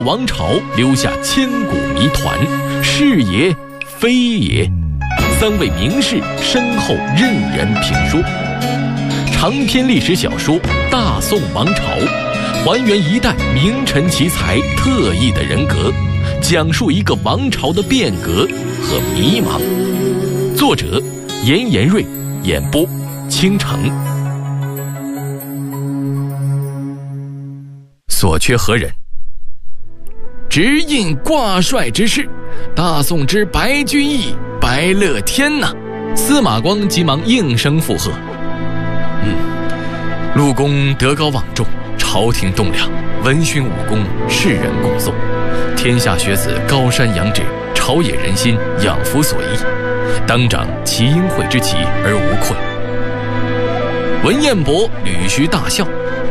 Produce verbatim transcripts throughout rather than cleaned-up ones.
王朝留下千古谜团，是也非也？三位名士身后任人评说。长篇历史小说《大宋王朝》，还原一代名臣奇才特异的人格，讲述一个王朝的变革和迷茫。作者严延瑞，演播倾城。所缺何人？直印挂帅之事，大宋之白居易、白乐天呐、啊！司马光急忙应声附和。嗯，陆公德高望重，朝廷栋梁，文勋武功，世人共颂，天下学子高山仰止，朝野人心仰服所依，当掌齐英会之旗而无愧。文彦博捋须大笑。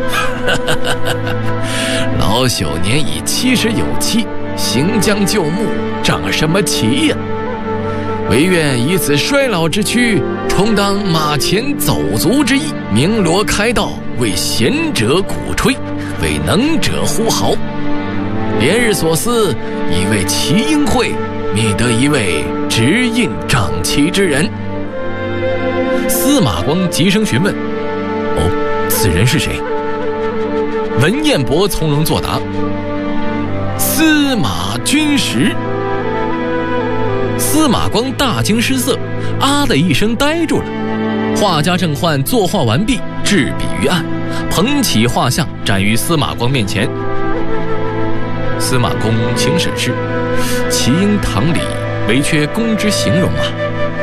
老朽年已七十有七，行将就木，长什么旗呀？唯愿以此衰老之躯，充当马前走卒之意，鸣锣开道，为贤者鼓吹，为能者呼号。连日所思，以为齐英会觅得一位直印掌旗之人。司马光急声询问：“哦，此人是谁？”文彦博从容作答：“司马君实。”司马光大惊失色，啊的一声呆住了。画家郑焕作画完毕，置笔于案，捧起画像展于司马光面前。司马公请审视，齐英堂里唯缺公之形容啊！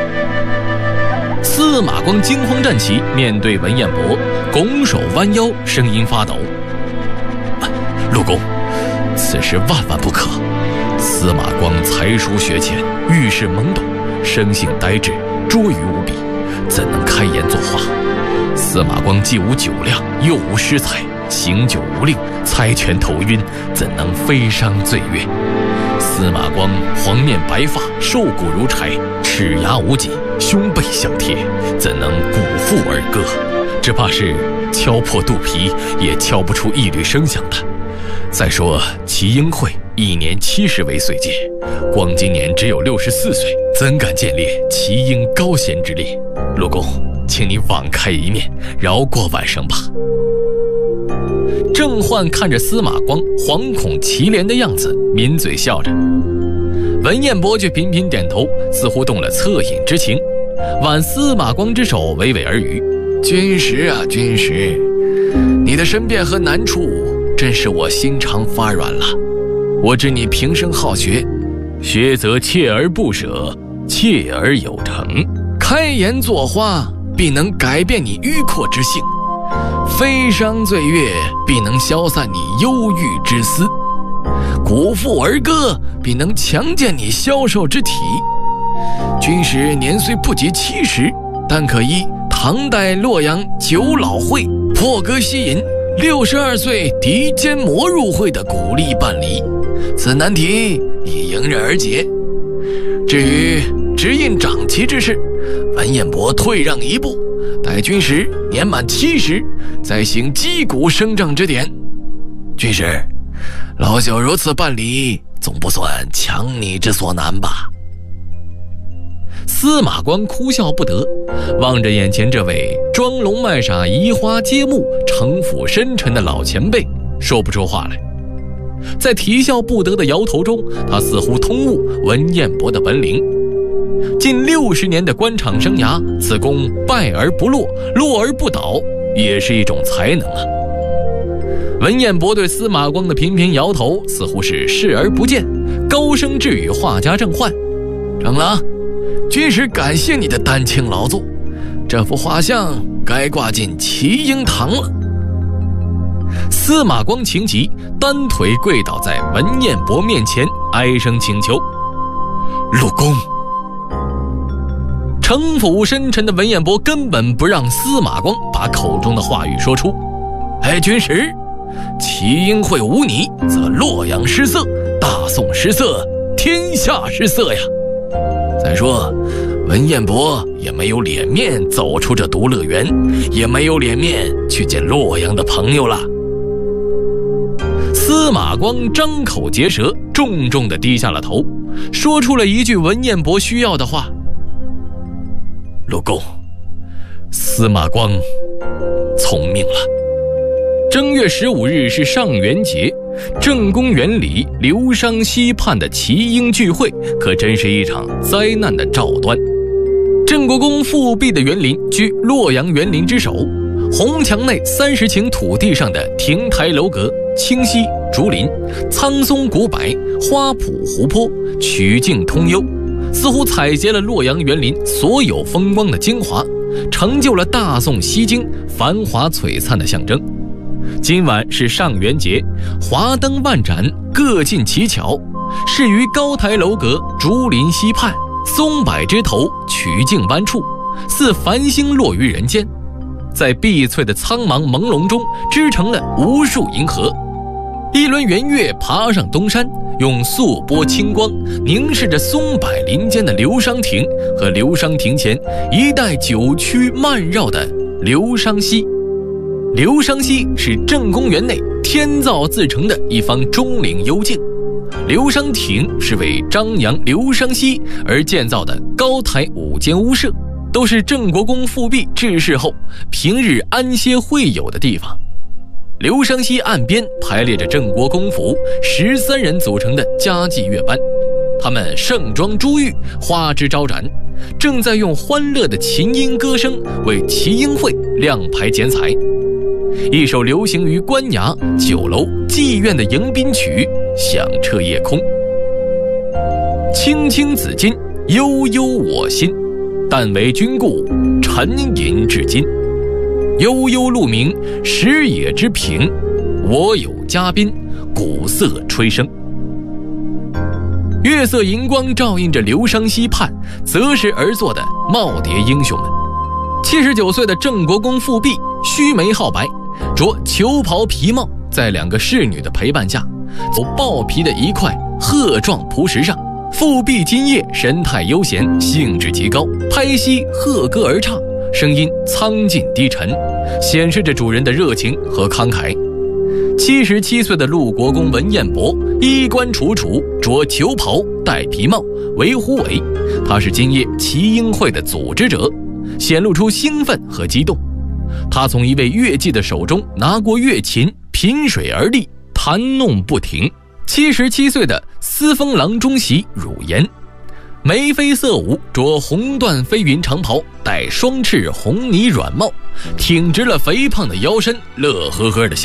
司马光惊慌站起，面对文彦博，拱手弯腰，声音发抖：“陆公，此事万万不可。司马光才疏学浅，遇事懵懂，生性呆滞，拙愚无比，怎能开言作画？司马光既无酒量，又无诗才，行酒无令，猜拳头晕，怎能飞伤醉月？司马光黄面白发，瘦骨如柴，齿牙无几，胸背相贴，怎能鼓腹而歌？只怕是敲破肚皮也敲不出一缕声响的。再说齐英会一年七十为岁届，光今年只有六十四岁，怎敢见列齐英高贤之列？陆公，请你网开一面，饶过晚生吧。”郑焕看着司马光惶恐凄怜的样子，抿嘴笑着。文彦博却频频点头，似乎动了恻隐之情，挽司马光之手，娓娓而语：“君实啊，君实，你的身变和难处，真是我心肠发软了。我知你平生好学，学则锲而不舍，锲而有成，开言作画，必能改变你迂阔之性，飞伤醉月，必能消散你忧郁之思，鼓腹而歌，必能强健你消瘦之体。君实年虽不及七十，但可依唐代洛阳九老会破歌吸引六十二岁敌坚魔入会的鼓励办理，此难题已迎刃而解。至于直印掌旗之事，文彦博退让一步，待君实年满七十，再行击鼓声仗之典。君实，老朽如此办理，总不算强你之所难吧？”司马光哭笑不得，望着眼前这位装聋卖傻、移花接木、城府深沉的老前辈，说不出话来。在啼笑不得的摇头中，他似乎通悟文彦博的本领。近六十年的官场生涯，此功败而不落，落而不倒，也是一种才能啊。文彦博对司马光的频频摇头，似乎是视而不见，高声质语画家郑焕：“郑郎，君实感谢你的丹青劳作，这幅画像该挂进齐英堂了。”司马光情急，单腿跪倒在文彦博面前，哀声请求：“陆公！”城府深沉的文彦博根本不让司马光把口中的话语说出。“哎，君实，齐英会无你，则洛阳失色，大宋失色，天下失色呀！再说文彦博也没有脸面走出这独乐园，也没有脸面去见洛阳的朋友了。”司司马光张口结舌，重重地低下了头，说出了一句文彦博需要的话：陆公，司马光从命了。正月十五日是上元节，正宫园里刘商西畔的齐英聚会可真是一场灾难的兆端。郑国公复辟的园林居洛阳园林之首，红墙内三十顷土地上的亭台楼阁、清溪、竹林、苍松古柏、花圃湖泊，曲径通幽，似乎采撷了洛阳园林所有风光的精华，成就了大宋西京繁华璀璨的象征。今晚是上元节，华灯万盏，各尽其巧，是于高台楼阁、竹林溪畔、松柏枝头、曲径弯处，似繁星落于人间，在碧翠的苍茫朦胧中织成了无数银河。一轮圆月爬上东山，用素波清光凝视着松柏林间的流觞亭和流觞亭前一带九曲漫绕的流觞溪。流觞溪是正宫园内天造自成的一方钟灵幽静，流觞亭是为张扬流觞溪而建造的高台五间屋舍，都是郑国公复辟致仕后平日安歇会友的地方。流觞溪岸边排列着郑国公府十三人组成的家妓乐班，他们盛装珠玉，花枝招展，正在用欢乐的琴音歌声为齐英会亮牌剪彩。一首流行于官衙、酒楼、妓院的迎宾曲响彻夜空。青青子衿，悠悠我心，但为君故，沉吟至今。悠悠鹿鸣，食野之苹，我有嘉宾，鼓瑟吹笙。月色银光照映着流觞溪畔择时而作的耄耋英雄们。七十九岁的郑国公复辟，须眉皓白，着裘袍皮帽，在两个侍女的陪伴下，走豹皮的一块鹤状蒲石上。复辟今夜神态悠闲，兴致极高，拍膝鹤歌而唱，声音苍劲低沉，显示着主人的热情和慷慨。七十七岁的陆国公文彦博，衣冠楚楚，着裘袍，戴皮帽，为虎尾，他是今夜齐英会的组织者，显露出兴奋和激动。他从一位乐伎的手中拿过乐琴，品水而立，弹弄不停。七十七岁的司封郎中席汝言，眉飞色舞，着红缎飞云长袍，戴双翅红呢软帽，挺直了肥胖的腰身，乐呵呵的笑。